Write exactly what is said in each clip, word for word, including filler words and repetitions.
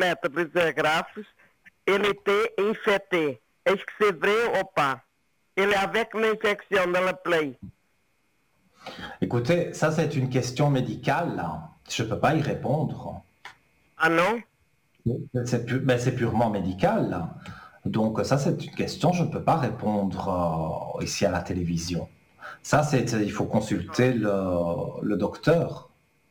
mettre les agrafes, il était infecté. Est-ce que c'est vrai ou pas? Il est avec l'infection dans le plaie. Écoutez, ça c'est une question médicale. Je ne peux pas y répondre. Ah non? C'est pu- ben, c'est purement médical. Donc ça c'est une question, je ne peux pas répondre euh, ici à la télévision. Ça, c'est, il faut consulter le, le docteur.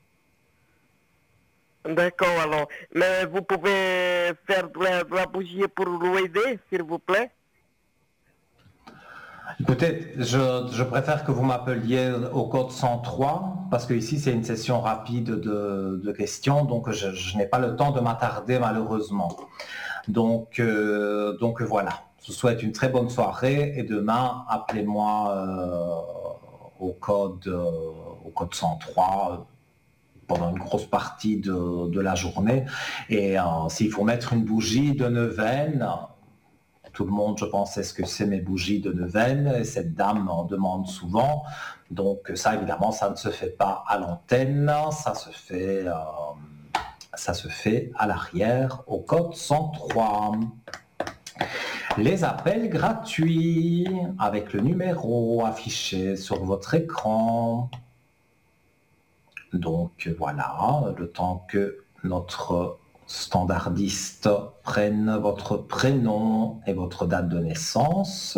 D'accord, alors. Mais vous pouvez faire de la, de la bougie pour l'aider, s'il vous plaît? Écoutez, je, je préfère que vous m'appeliez au code cent trois parce que ici c'est une session rapide de, de questions, donc je, je n'ai pas le temps de m'attarder malheureusement. Donc, euh, donc voilà, je vous souhaite une très bonne soirée et demain appelez-moi euh, au code euh, au code cent trois euh, pendant une grosse partie de, de la journée. Et euh, s'il faut mettre une bougie de neuvaine, tout le monde, je pense, sait ce que c'est mes bougies de neuvaine, et cette dame en demande souvent. Donc ça, évidemment, ça ne se fait pas à l'antenne, ça se fait, euh, ça se fait à l'arrière, au code cent trois. Les appels gratuits, avec le numéro affiché sur votre écran. Donc voilà, le temps que notre standardiste prenne votre prénom et votre date de naissance.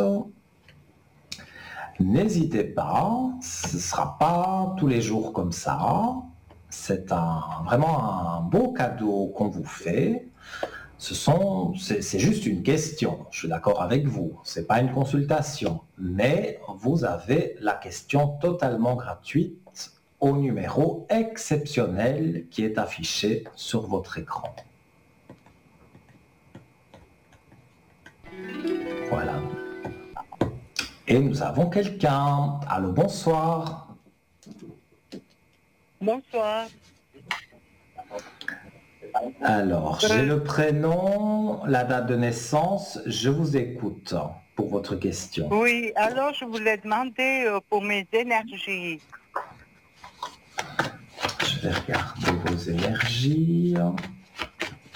N'hésitez pas, ce ne sera pas tous les jours comme ça. C'est un, vraiment un beau cadeau qu'on vous fait. Ce sont, c'est, c'est juste une question, je suis d'accord avec vous, ce n'est pas une consultation, mais vous avez la question totalement gratuite au numéro exceptionnel qui est affiché sur votre écran. Voilà. Et nous avons quelqu'un. Allô, bonsoir. Bonsoir. Alors, j'ai le prénom, la date de naissance. Je vous écoute pour votre question. Oui, alors je voulais demander euh, pour mes énergies. Je vais regarder vos énergies.